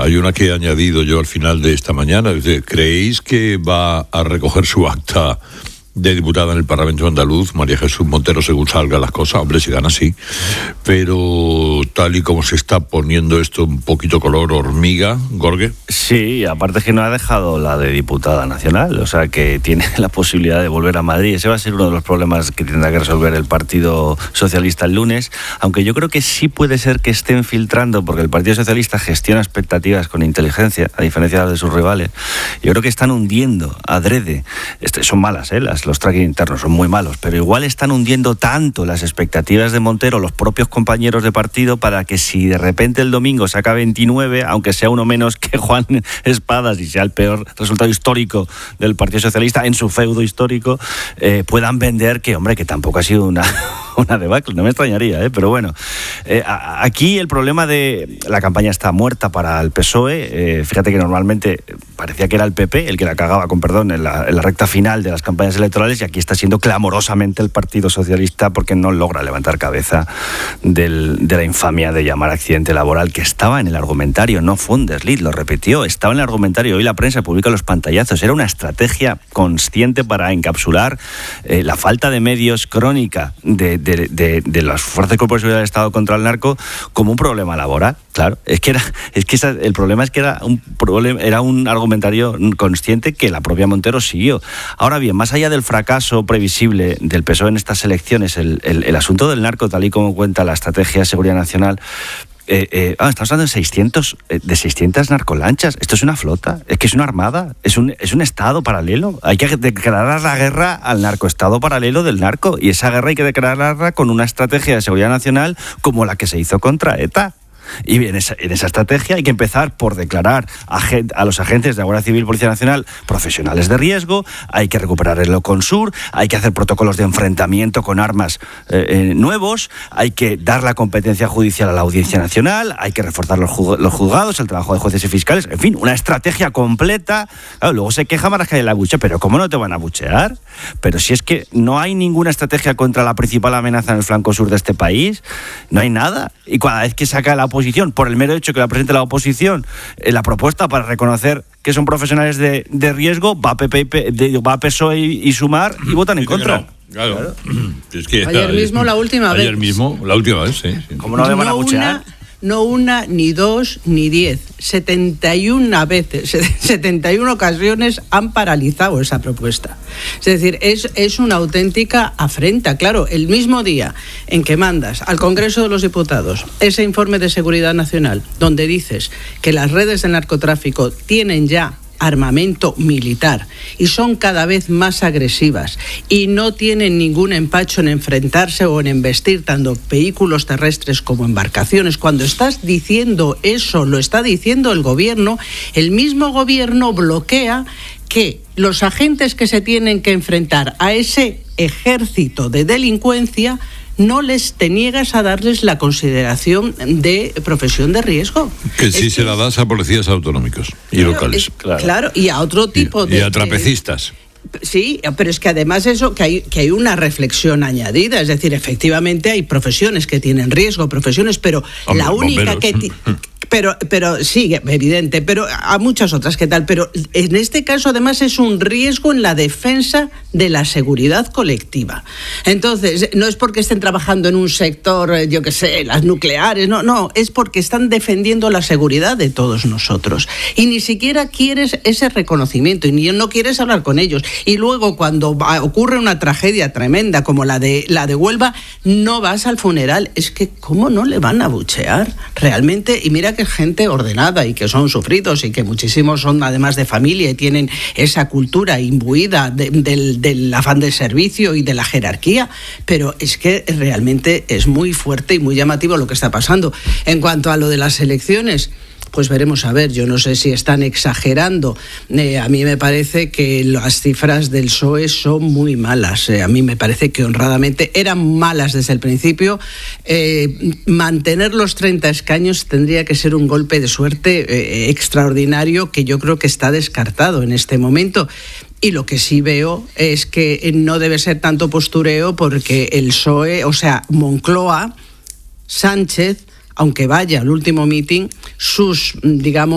hay una que he añadido yo al final de esta mañana. ¿Creéis que va a recoger su acta de diputada en el Parlamento andaluz, María Jesús Montero, según salgan las cosas? Hombre, si gana, sí. Pero tal y como se está poniendo esto un poquito color hormiga, Gorge. Sí, aparte que no ha dejado la de diputada nacional, o sea que tiene la posibilidad de volver a Madrid. Ese va a ser uno de los problemas que tendrá que resolver el Partido Socialista el lunes, aunque yo creo que sí puede ser que estén filtrando, porque el Partido Socialista gestiona expectativas con inteligencia, a diferencia de sus rivales. Yo creo que están hundiendo adrede. Son malas, los tracking internos son muy malos, pero igual están hundiendo tanto las expectativas de Montero, los propios compañeros de partido, para que si de repente el domingo saca 29, aunque sea uno menos que Juan Espadas y sea el peor resultado histórico del Partido Socialista en su feudo histórico, puedan vender que, hombre, que tampoco ha sido una debacle. No me extrañaría, pero bueno. Aquí el problema de la campaña está muerta para el PSOE. Fíjate que normalmente parecía que era el PP el que la cagaba, con perdón, en la recta final de las campañas electorales, y aquí está siendo clamorosamente el Partido Socialista, porque no logra levantar cabeza de la infamia de llamar accidente laboral, que estaba en el argumentario, no fue un desliz, lo repitió, estaba en el argumentario. Hoy la prensa publica los pantallazos. Era una estrategia consciente para encapsular la falta de medios crónica de las fuerzas de cuerpo de seguridad del Estado contra el narco como un problema laboral. Claro, el problema es que era un argumentario consciente que la propia Montero siguió. Ahora bien, más allá del fracaso previsible del PSOE en estas elecciones, el asunto del narco, tal y como cuenta la Estrategia de Seguridad Nacional, estamos hablando de 600 narcolanchas. Esto es una flota, es que es una armada, es un estado paralelo. Hay que declarar la guerra al narcoestado paralelo del narco, y esa guerra hay que declararla con una estrategia de seguridad nacional como la que se hizo contra ETA. Y en esa estrategia hay que empezar por declarar a los agentes de la Guardia Civil y Policía Nacional profesionales de riesgo, hay que recuperar el Loconsur, hay que hacer protocolos de enfrentamiento con armas nuevos, hay que dar la competencia judicial a la Audiencia Nacional, hay que reforzar los juzgados, el trabajo de jueces y fiscales, en fin, una estrategia completa. Claro, luego se queja Maragall de la buche, pero ¿cómo no te van a buchear? Pero si es que no hay ninguna estrategia contra la principal amenaza en el flanco sur de este país, no hay nada. Y cada vez que saca la oposición, por el mero hecho que la presente la oposición, la propuesta para reconocer que son profesionales de riesgo, va PSOE y Sumar y votan en contra. Claro. Es que ayer mismo la última vez. Sí. ¿Cómo no le van a buchear? No una, ni dos, ni 10. 71 veces, 71 ocasiones han paralizado esa propuesta. Es decir, es una auténtica afrenta. Claro, el mismo día en que mandas al Congreso de los Diputados ese informe de seguridad nacional, donde dices que las redes de narcotráfico tienen ya armamento militar y son cada vez más agresivas y no tienen ningún empacho en enfrentarse o en embestir tanto vehículos terrestres como embarcaciones. Cuando estás diciendo eso, lo está diciendo el gobierno, el mismo gobierno bloquea que los agentes que se tienen que enfrentar a ese ejército de delincuencia no te niegas a darles la consideración de profesión de riesgo. Que sí se la das a policías autonómicos y locales. Claro, y a otro tipo y a trapecistas. Sí, pero es que además eso, que hay una reflexión añadida, es decir, efectivamente hay profesiones que tienen riesgo, pero hombre, la única bomberos. Pero sí, evidente, pero a muchas otras, ¿qué tal? Pero en este caso además es un riesgo en la defensa de la seguridad colectiva. Entonces, no es porque estén trabajando en un sector, yo qué sé, las nucleares, no, es porque están defendiendo la seguridad de todos nosotros. Y ni siquiera quieres ese reconocimiento y ni no quieres hablar con ellos. Y luego cuando ocurre una tragedia tremenda como la de Huelva, no vas al funeral. Es que ¿cómo no le van a buchear? Realmente, y mira que es gente ordenada y que son sufridos y que muchísimos son además de familia y tienen esa cultura imbuida del afán de servicio y de la jerarquía, pero es que realmente es muy fuerte y muy llamativo lo que está pasando. En cuanto a lo de las elecciones, pues veremos a ver, yo no sé si están exagerando. A mí me parece que las cifras del PSOE son muy malas. A mí me parece que honradamente eran malas desde el principio. Mantener los 30 escaños tendría que ser un golpe de suerte extraordinario que yo creo que está descartado en este momento. Y lo que sí veo es que no debe ser tanto postureo porque el PSOE, o sea, Moncloa, Sánchez, aunque vaya al último mitin, sus, digamos,